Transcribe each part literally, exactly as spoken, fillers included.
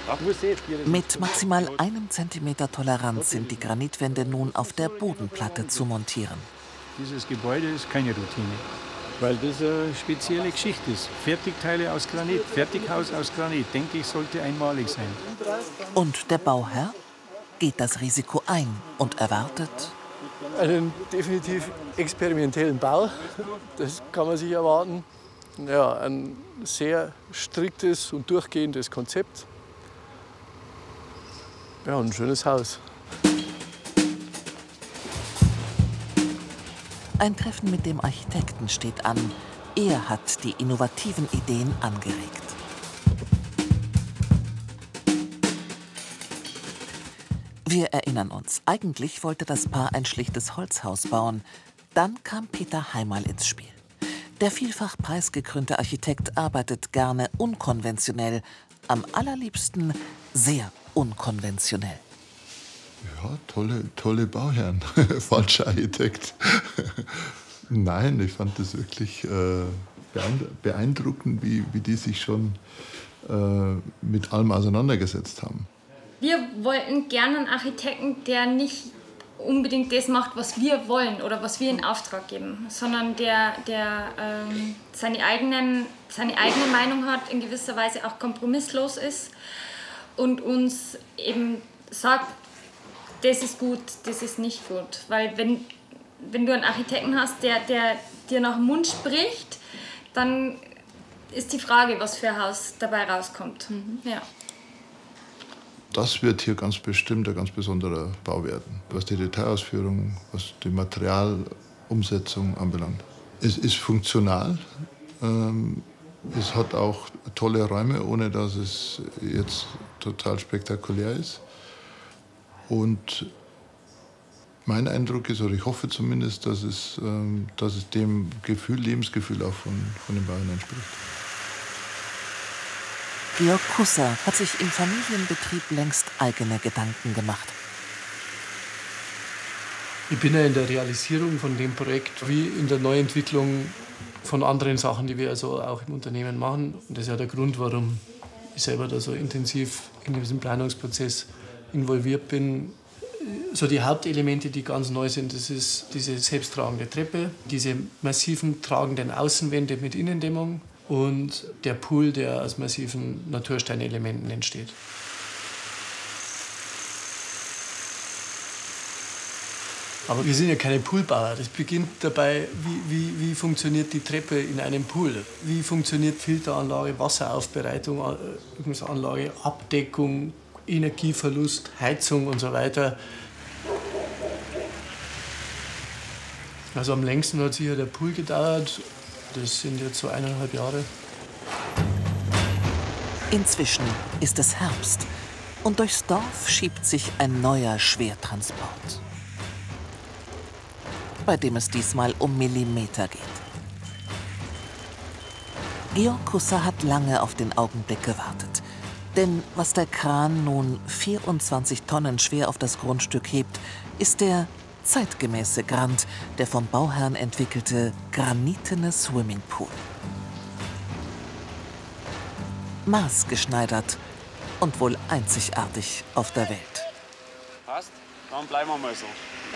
Mit maximal einem Zentimeter Toleranz sind die Granitwände nun auf der Bodenplatte zu montieren. Dieses Gebäude ist keine Routine, weil das eine spezielle Geschichte ist. Fertigteile aus Granit, Fertighaus aus Granit, denke ich, sollte einmalig sein. Und der Bauherr geht das Risiko ein und erwartet einen definitiv experimentellen Bau, das kann man sich erwarten. Ja, ein sehr striktes und durchgehendes Konzept. Ja, ein schönes Haus. Ein Treffen mit dem Architekten steht an. Er hat die innovativen Ideen angeregt. Wir erinnern uns, eigentlich wollte das Paar ein schlichtes Holzhaus bauen. Dann kam Peter Heimal ins Spiel. Der vielfach preisgekrönte Architekt arbeitet gerne unkonventionell, am allerliebsten sehr unkonventionell. Ja, tolle, tolle Bauherren. Falscher Architekt. Nein, ich fand das wirklich äh, beeindruckend, wie, wie die sich schon äh, mit allem auseinandergesetzt haben. Wir wollten gerne einen Architekten, der nicht unbedingt das macht, was wir wollen oder was wir in Auftrag geben, sondern der, der ähm, seine, eigenen, seine eigene Meinung hat, in gewisser Weise auch kompromisslos ist und uns eben sagt, das ist gut, das ist nicht gut. Weil wenn, wenn du einen Architekten hast, der, der dir nach dem Mund spricht, dann ist die Frage, was für ein Haus dabei rauskommt. Mhm. Ja. Das wird hier ganz bestimmt ein ganz besonderer Bau werden, was die Detailausführung, was die Materialumsetzung anbelangt. Es ist funktional, ähm, es hat auch tolle Räume, ohne dass es jetzt total spektakulär ist. Und mein Eindruck ist, oder ich hoffe zumindest, dass es, ähm, dass es dem Gefühl, Lebensgefühl auch von, von den Bauern entspricht. Georg Kusser hat sich im Familienbetrieb längst eigene Gedanken gemacht. Ich bin ja in der Realisierung von dem Projekt wie in der Neuentwicklung von anderen Sachen, die wir also auch im Unternehmen machen. Und das ist ja der Grund, warum ich selber da so intensiv in diesem Planungsprozess involviert bin. So die Hauptelemente, die ganz neu sind, das ist diese selbsttragende Treppe, diese massiven tragenden Außenwände mit Innendämmung und der Pool, der aus massiven Natursteinelementen entsteht. Aber wir sind ja keine Poolbauer. Das beginnt dabei, wie, wie, wie funktioniert die Treppe in einem Pool? Wie funktioniert Filteranlage, Wasseraufbereitung, Anlage, Abdeckung, Energieverlust, Heizung und so weiter. Also am längsten hat sicher der Pool gedauert. Das sind jetzt so eineinhalb Jahre. Inzwischen ist es Herbst und durchs Dorf schiebt sich ein neuer Schwertransport, bei dem es diesmal um Millimeter geht. Georg Kusser hat lange auf den Augenblick gewartet. Denn was der Kran nun vierundzwanzig Tonnen schwer auf das Grundstück hebt, ist der zeitgemäße Grant, der vom Bauherrn entwickelte granitene Swimmingpool. Maßgeschneidert und wohl einzigartig auf der Welt. Passt? Dann bleiben wir mal so.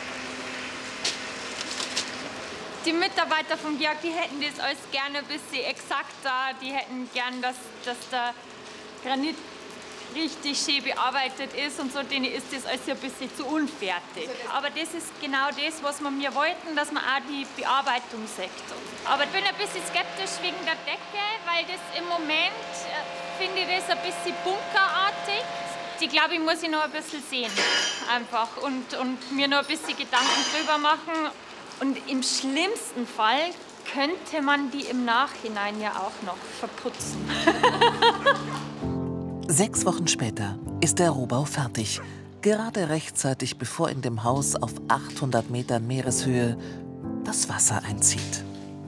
Die Mitarbeiter von Georg, die hätten das alles gerne ein bisschen exakter. Die hätten gern, dass, dass der Granit richtig schön bearbeitet ist und so, denen ist das alles ein bisschen zu unfertig. Aber das ist genau das, was wir mir wollten, dass man auch die Bearbeitung sieht. Aber ich bin ein bisschen skeptisch wegen der Decke, weil das im Moment, äh, finde ich das ein bisschen bunkerartig. Die glaube ich, muss ich noch ein bisschen sehen, einfach, und, und mir noch ein bisschen Gedanken drüber machen. Und im schlimmsten Fall könnte man die im Nachhinein ja auch noch verputzen. Sechs Wochen später ist der Rohbau fertig. Gerade rechtzeitig, bevor in dem Haus auf achthundert Metern Meereshöhe das Wasser einzieht.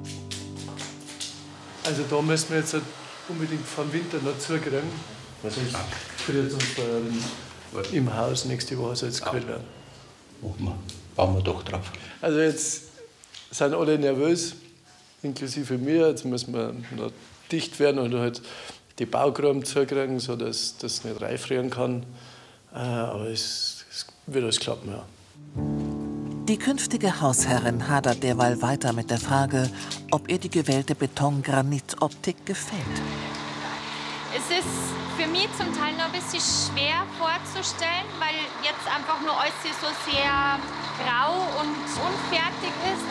Also da müssen wir jetzt unbedingt vom Winter noch zukriegen. Was ist? Friert uns da im Haus nächste Woche soll es kalt werden. Machen wir. Bauen wir doch drauf. Also jetzt sind alle nervös, inklusive mir. Jetzt müssen wir noch dicht werden und halt die Baugruben zukriegen, sodass das nicht reifrieren kann. Aber es, es wird alles klappen, ja. Die künftige Hausherrin hadert derweil weiter mit der Frage, ob ihr die gewählte Beton-Granit-Optik gefällt. Es ist für mich zum Teil noch ein bisschen schwer vorzustellen, weil jetzt einfach nur alles so sehr grau und unfertig ist.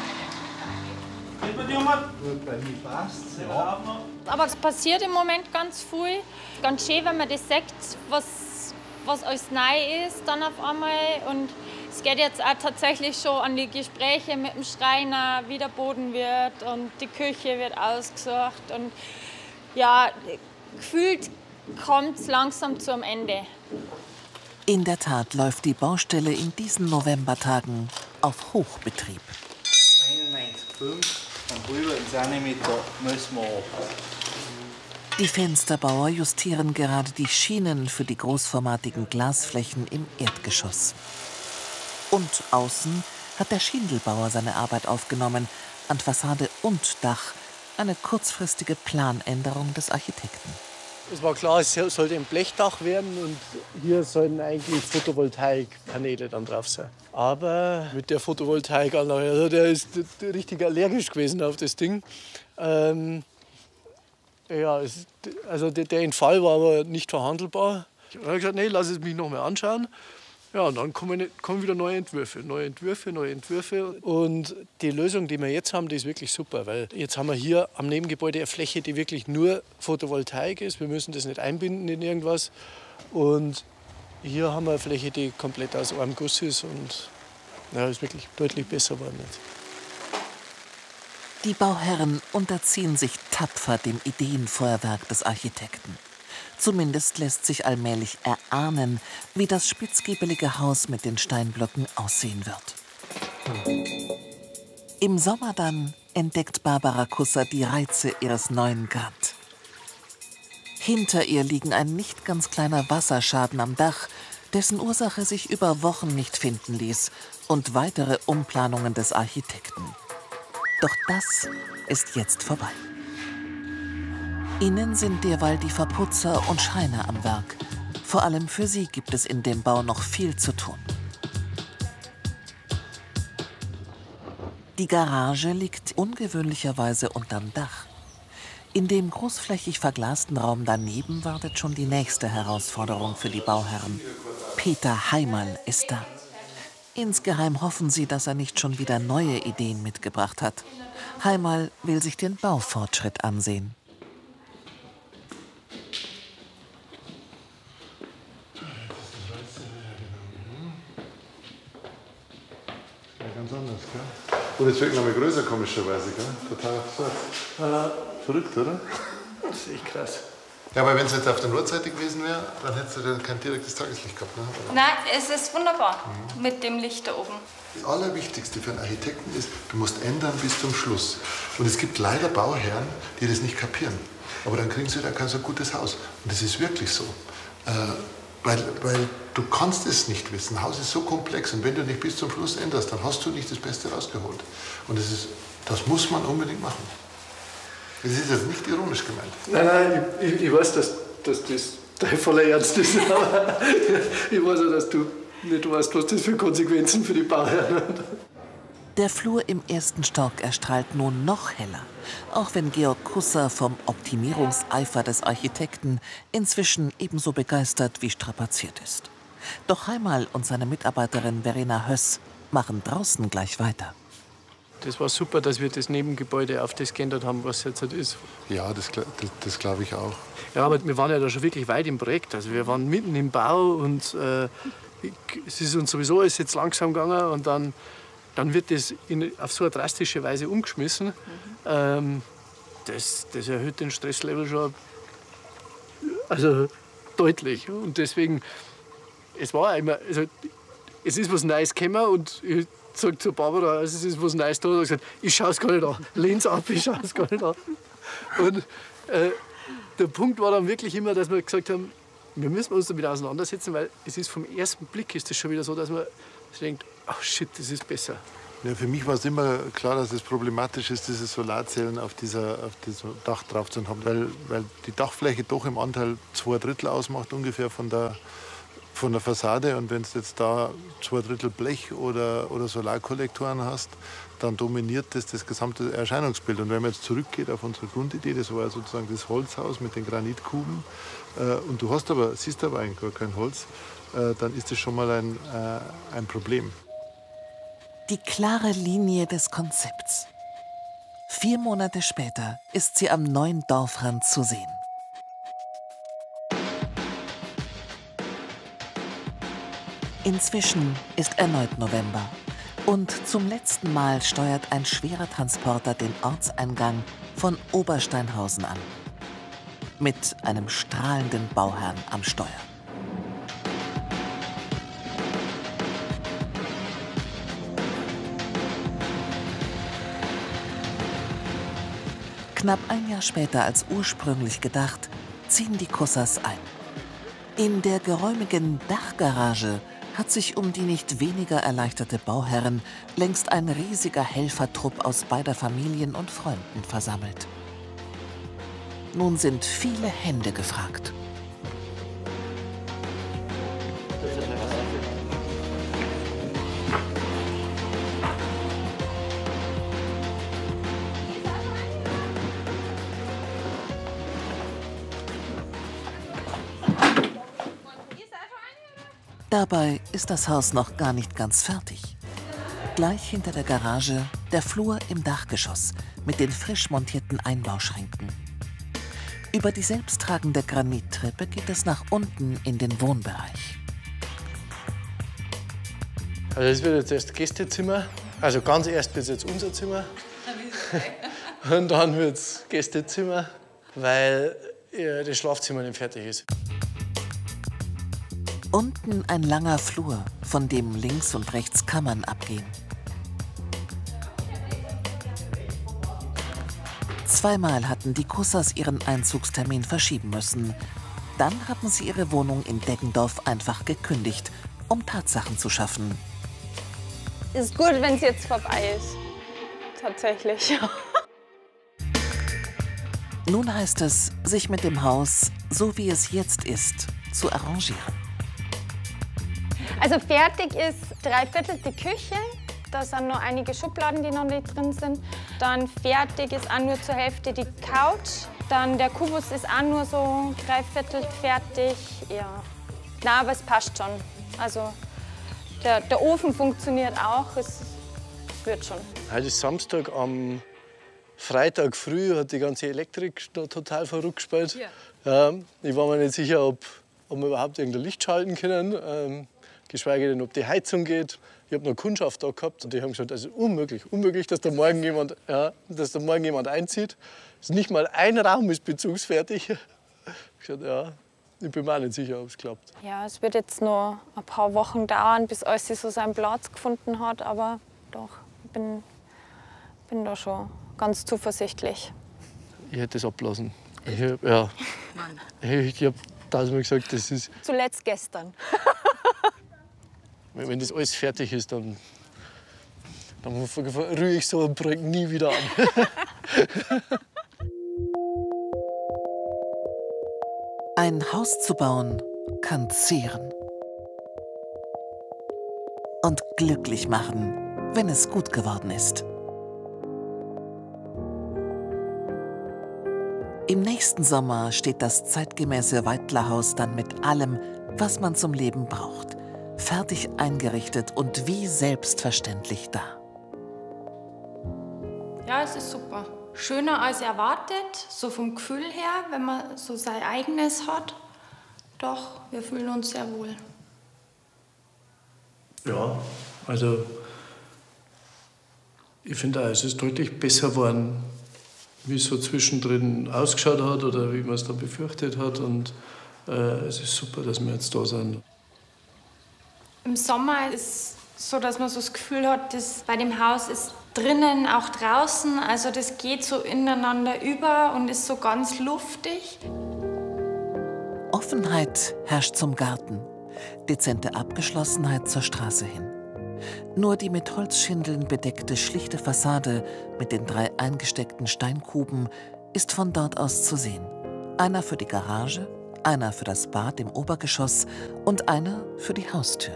Aber es passiert im Moment ganz viel. Ganz schön, wenn man das sieht, was, was alles neu ist dann auf einmal. Und es geht jetzt auch tatsächlich schon an die Gespräche mit dem Schreiner, wie der Boden wird und die Küche wird ausgesucht. Und ja, gefühlt kommt es langsam zum Ende. In der Tat läuft die Baustelle in diesen Novembertagen auf Hochbetrieb. einundneunzig Komma fünf und rüber in Zentimeter müssen wir ab. Die Fensterbauer justieren gerade die Schienen für die großformatigen Glasflächen im Erdgeschoss. Und außen hat der Schindelbauer seine Arbeit aufgenommen. An Fassade und Dach eine kurzfristige Planänderung des Architekten. Es war klar, es sollte ein Blechdach werden und hier sollen eigentlich Photovoltaikpaneele dann drauf sein. Aber mit der Photovoltaikanlage, also der ist richtig allergisch gewesen auf das Ding. Ähm, ja, es, also der, der Entfall war aber nicht verhandelbar. Ich habe gesagt, nee, lass es mich noch mal anschauen. Ja, und dann kommen, kommen wieder neue Entwürfe, neue Entwürfe, neue Entwürfe. Und die Lösung, die wir jetzt haben, die ist wirklich super, weil jetzt haben wir hier am Nebengebäude eine Fläche, die wirklich nur Photovoltaik ist. Wir müssen das nicht einbinden in irgendwas. Und hier haben wir eine Fläche, die komplett aus einem Guss ist und ja, ist wirklich deutlich besser geworden jetzt. Die Bauherren unterziehen sich tapfer dem Ideenfeuerwerk des Architekten. Zumindest lässt sich allmählich erahnen, wie das spitzgiebelige Haus mit den Steinblöcken aussehen wird. Im Sommer dann entdeckt Barbara Kusser die Reize ihres neuen Grand. Hinter ihr liegen ein nicht ganz kleiner Wasserschaden am Dach, dessen Ursache sich über Wochen nicht finden ließ, und weitere Umplanungen des Architekten. Doch das ist jetzt vorbei. Innen sind derweil die Verputzer und Schreiner am Werk. Vor allem für sie gibt es in dem Bau noch viel zu tun. Die Garage liegt ungewöhnlicherweise unterm Dach. In dem großflächig verglasten Raum daneben wartet schon die nächste Herausforderung für die Bauherren. Peter Heimal ist da. Insgeheim hoffen sie, dass er nicht schon wieder neue Ideen mitgebracht hat. Heimal will sich den Baufortschritt ansehen. Ganz anders, gell? Und jetzt wird noch mal größer, komischerweise, gell? Total absurd. Äh, Verrückt, oder? Das ist echt krass. Ja, aber wenn es jetzt auf der Nordseite gewesen wäre, dann hättest du dann kein direktes Tageslicht gehabt, ne? Nein, es ist wunderbar mhm. mit dem Licht da oben. Das Allerwichtigste für einen Architekten ist, du musst ändern bis zum Schluss. Und es gibt leider Bauherren, die das nicht kapieren. Aber dann kriegen sie da kein so gutes Haus. Und das ist wirklich so. Äh, Weil, weil du kannst es nicht wissen. Ein Haus ist so komplex und wenn du nicht bis zum Schluss änderst, dann hast du nicht das Beste rausgeholt. Und das, ist, das muss man unbedingt machen. Das ist jetzt nicht ironisch gemeint. Nein, nein, ich, ich weiß, dass, dass das dein voller Ernst ist. Aber ich weiß auch, dass du nicht weißt, was das für Konsequenzen für die Bauherren hat. Der Flur im ersten Stock erstrahlt nun noch heller, auch wenn Georg Kusser vom Optimierungseifer des Architekten inzwischen ebenso begeistert wie strapaziert ist. Doch Heimal und seine Mitarbeiterin Verena Höss machen draußen gleich weiter. Das war super, dass wir das Nebengebäude auf das geändert haben, was jetzt halt ist. Ja, das, das, das glaube ich auch. Ja, aber wir waren ja da schon wirklich weit im Projekt. Also wir waren mitten im Bau und äh, es ist uns sowieso alles jetzt langsam gegangen und dann Dann wird das in, auf so eine drastische Weise umgeschmissen. Mhm. Ähm, das, das erhöht den Stresslevel schon also deutlich. Und deswegen, es war immer, also, es ist was Neues gekommen und ich sage zu Barbara, es ist was Neues da. Und ich gesagt, ich schaue es gar nicht an. Lehn's ab, ich schaue es gar nicht an. Und äh, der Punkt war dann wirklich immer, dass wir gesagt haben, wir müssen uns damit auseinandersetzen, weil es ist vom ersten Blick ist es schon wieder so, dass man denkt, oh shit, das ist besser. Ja, für mich war es immer klar, dass es problematisch ist, diese Solarzellen auf, dieser, auf diesem Dach drauf zu haben, weil, weil die Dachfläche doch im Anteil zwei Drittel ausmacht ungefähr von der, von der Fassade. Und wenn du jetzt da zwei Drittel Blech oder, oder Solarkollektoren hast, dann dominiert das das gesamte Erscheinungsbild. Und wenn man jetzt zurückgeht auf unsere Grundidee, das war ja sozusagen das Holzhaus mit den Granitkuben, äh, und du hast aber, siehst aber eigentlich gar kein Holz, äh, dann ist das schon mal ein, äh, ein Problem. Die klare Linie des Konzepts. Vier Monate später ist sie am neuen Dorfrand zu sehen. Inzwischen ist erneut November. Und zum letzten Mal steuert ein schwerer Transporter den Ortseingang von Obersteinhausen an. Mit einem strahlenden Bauherrn am Steuer. Knapp ein Jahr später als ursprünglich gedacht, ziehen die Kussers ein. In der geräumigen Dachgarage hat sich um die nicht weniger erleichterte Bauherrin längst ein riesiger Helfertrupp aus beider Familien und Freunden versammelt. Nun sind viele Hände gefragt. Dabei ist das Haus noch gar nicht ganz fertig. Gleich hinter der Garage der Flur im Dachgeschoss mit den frisch montierten Einbauschränken. Über die selbsttragende Granittreppe geht es nach unten in den Wohnbereich. Also das wird jetzt erst Gästezimmer. Also ganz erst wird es jetzt unser Zimmer. Und dann wird es Gästezimmer, weil ja, das Schlafzimmer nicht fertig ist. Unten ein langer Flur, von dem links und rechts Kammern abgehen. Zweimal hatten die Kussers ihren Einzugstermin verschieben müssen. Dann hatten sie ihre Wohnung in Deggendorf einfach gekündigt, um Tatsachen zu schaffen. Ist gut, wenn es jetzt vorbei ist. Tatsächlich. Nun heißt es, sich mit dem Haus, so wie es jetzt ist, zu arrangieren. Also fertig ist drei Viertel die Küche. Da sind noch einige Schubladen, die noch nicht drin sind. Dann fertig ist auch nur zur Hälfte die Couch. Dann der Kubus ist auch nur so drei Viertel fertig. Ja. Na, aber es passt schon. Also der, der Ofen funktioniert auch. Es, es wird schon. Heute ist Samstag, am Freitag früh hat die ganze Elektrik noch total verrückt gespielt. Ja. Ja, ich war mir nicht sicher, ob, ob wir überhaupt irgendein Licht schalten können. Ähm, geschweige denn, ob die Heizung geht. Ich habe noch Kundschaft da gehabt und die haben gesagt, das ist unmöglich, unmöglich, dass da morgen jemand, ja, dass da morgen jemand einzieht. Ist nicht mal ein Raum ist bezugsfertig. Ich habe gesagt, ja, ich bin mir auch nicht sicher, ob es klappt. Ja, es wird jetzt noch ein paar Wochen dauern, bis alles so seinen Platz gefunden hat, aber doch, ich bin, bin da schon ganz zuversichtlich. Ich hätte es ablassen. Ich, ja. Ich, ich habe tausendmal gesagt, das ist... Zuletzt gestern. Wenn das alles fertig ist, dann, dann rühre ich so ein Projekt nie wieder an. Ein Haus zu bauen kann zehren. Und glücklich machen, wenn es gut geworden ist. Im nächsten Sommer steht das zeitgemäße Weidlerhaus dann mit allem, was man zum Leben braucht. Fertig eingerichtet und wie selbstverständlich da. Ja, es ist super. Schöner als erwartet, so vom Gefühl her, wenn man so sein eigenes hat. Doch, wir fühlen uns sehr wohl. Ja, also ich finde auch, es ist deutlich besser geworden, wie es so zwischendrin ausgeschaut hat oder wie man es dann befürchtet hat. Und äh, es ist super, dass wir jetzt da sind. Im Sommer ist es so, dass man so das Gefühl hat, dass bei dem Haus ist drinnen, auch draußen. Also das geht so ineinander über und ist so ganz luftig. Offenheit herrscht zum Garten, dezente Abgeschlossenheit zur Straße hin. Nur die mit Holzschindeln bedeckte schlichte Fassade mit den drei eingesteckten Steinkuben ist von dort aus zu sehen. Einer für die Garage, einer für das Bad im Obergeschoss und einer für die Haustür.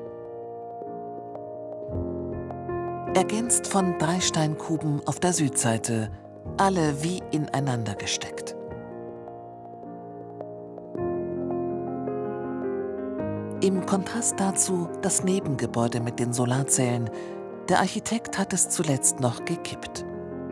Ergänzt von drei Steinkuben auf der Südseite, alle wie ineinander gesteckt. Im Kontrast dazu das Nebengebäude mit den Solarzellen. Der Architekt hat es zuletzt noch gekippt.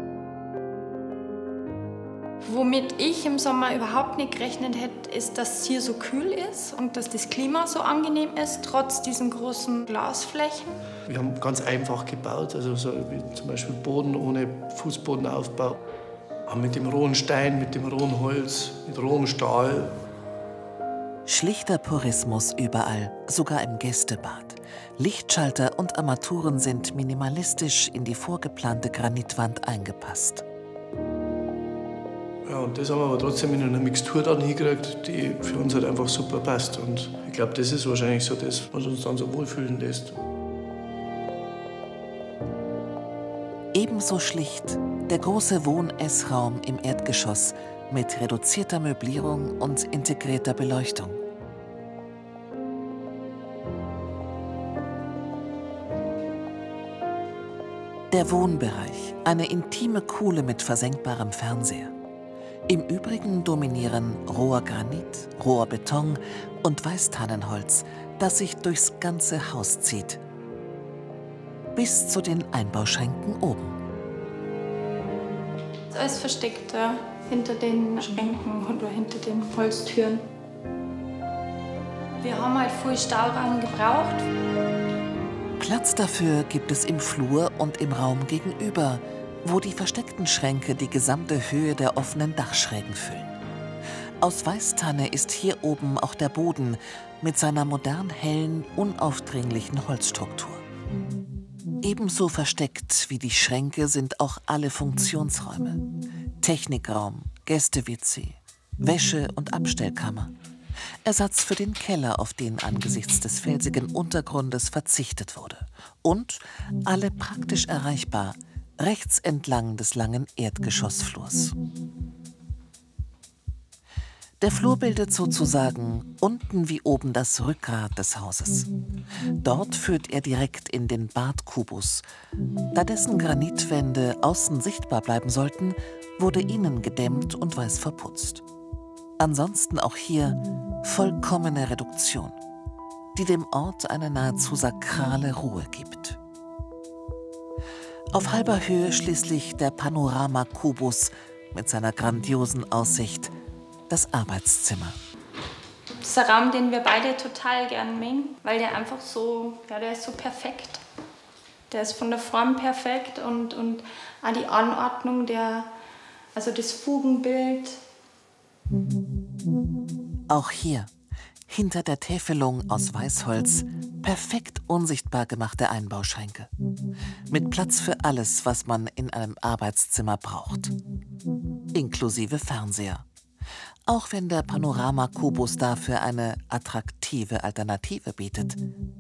Womit ich im Sommer überhaupt nicht gerechnet hätte, ist, dass es hier so kühl ist und dass das Klima so angenehm ist, trotz diesen großen Glasflächen. Wir haben ganz einfach gebaut, also so wie zum Beispiel Boden ohne Fußbodenaufbau. Aber mit dem rohen Stein, mit dem rohen Holz, mit rohem Stahl. Schlichter Purismus überall, sogar im Gästebad. Lichtschalter und Armaturen sind minimalistisch in die vorgeplante Granitwand eingepasst. Ja, und das haben wir aber trotzdem in einer Mixtur dann hingekriegt, die für uns halt einfach super passt. Und ich glaube, das ist wahrscheinlich so das, was uns dann so wohlfühlen lässt. Ebenso schlicht der große Wohn-Essraum im Erdgeschoss mit reduzierter Möblierung und integrierter Beleuchtung. Der Wohnbereich, eine intime Kuhle mit versenkbarem Fernseher. Im Übrigen dominieren roher Granit, roher Beton und Weißtannenholz, das sich durchs ganze Haus zieht. Bis zu den Einbauschränken oben. Alles versteckt ja, hinter den Schränken oder hinter den Holztüren. Wir haben halt viel Stauraum gebraucht. Platz dafür gibt es im Flur und im Raum gegenüber, wo die versteckten Schränke die gesamte Höhe der offenen Dachschrägen füllen. Aus Weißtanne ist hier oben auch der Boden mit seiner modern hellen, unaufdringlichen Holzstruktur. Ebenso versteckt wie die Schränke sind auch alle Funktionsräume. Technikraum, Gäste-W C, Wäsche- und Abstellkammer. Ersatz für den Keller, auf den angesichts des felsigen Untergrundes verzichtet wurde. Und alle praktisch erreichbar, rechts entlang des langen Erdgeschossflurs. Der Flur bildet sozusagen unten wie oben das Rückgrat des Hauses. Dort führt er direkt in den Badkubus. Da dessen Granitwände außen sichtbar bleiben sollten, wurde innen gedämmt und weiß verputzt. Ansonsten auch hier vollkommene Reduktion, die dem Ort eine nahezu sakrale Ruhe gibt. Auf halber Höhe schließlich der Panorama-Kubus mit seiner grandiosen Aussicht, das Arbeitszimmer. Das ist ein Raum, den wir beide total gern mögen, weil der einfach so, ja, der ist so perfekt. Der ist von der Form perfekt und, und auch die Anordnung, der, also das Fugenbild. Auch hier, hinter der Täfelung aus Weißholz, perfekt unsichtbar gemachte Einbauschränke. Mit Platz für alles, was man in einem Arbeitszimmer braucht. Inklusive Fernseher. Auch wenn der Panorama-Kubus dafür eine attraktive Alternative bietet.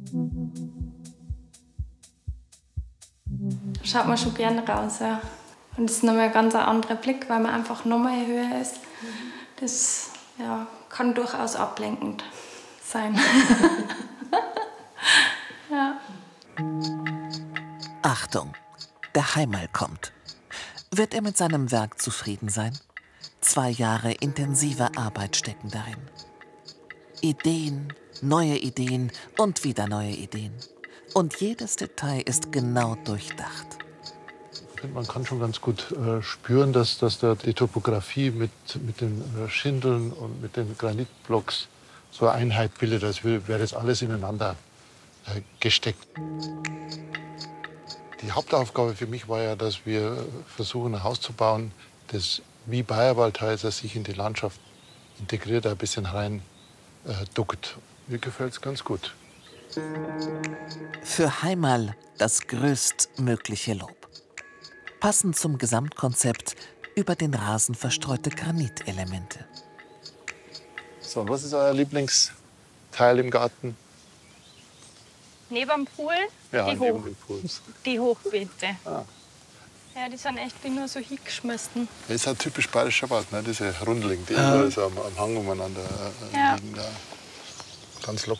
Da schaut man schon gerne raus, ja. Und das ist nochmal ein ganz anderer Blick, weil man einfach nochmal höher ist. Das ja, kann durchaus ablenkend sein. Ja. Achtung, der Heimal kommt. Wird er mit seinem Werk zufrieden sein? Zwei Jahre intensiver Arbeit stecken darin. Ideen, neue Ideen und wieder neue Ideen. Und jedes Detail ist genau durchdacht. Man kann schon ganz gut äh, spüren, dass, dass da die Topografie mit, mit den äh, Schindeln und mit den Granitblocks so eine Einheit bildet, als wäre das alles ineinander äh, gesteckt. Die Hauptaufgabe für mich war ja, dass wir versuchen, ein Haus zu bauen, das wie Bayerwaldhäuser sich in die Landschaft integriert, ein bisschen rein äh, duckt. Mir gefällt es ganz gut. Für Heimal das größtmögliche Lob. Passend zum Gesamtkonzept über den Rasen verstreute Granitelemente. So, was ist euer Lieblingsteil im Garten? neben dem Pool, Ja, die, neben Hoch dem Pool. die Hochbeete. Ah. Ja, die sind echt wie nur so hingeschmissen. Das ist ein typisch bayerischer Wald, ne? Diese Rundling, die Ja. überall so am, am Hang umeinander äh, Ja. liegen. Da. Ganz locker.